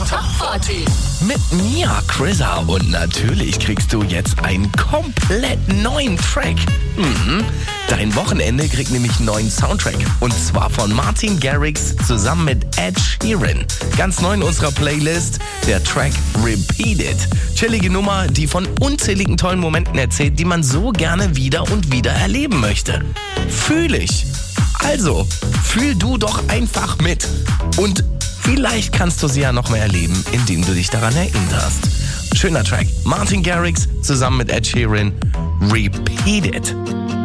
Top 40. Mit Mia, Chrissa und natürlich kriegst du jetzt einen komplett neuen Track. Dein Wochenende kriegt nämlich einen neuen Soundtrack. Und zwar von Martin Garrix zusammen mit Ed Sheeran. Ganz neu in unserer Playlist, der Track Repeat It. Chillige Nummer, die von unzähligen tollen Momenten erzählt, die man so gerne wieder und wieder erleben möchte. Fühl ich. Also, fühl du doch einfach mit. Und vielleicht kannst du sie ja noch mehr erleben, indem du dich daran erinnerst. Schöner Track. Martin Garrix zusammen mit Ed Sheeran. Repeat It.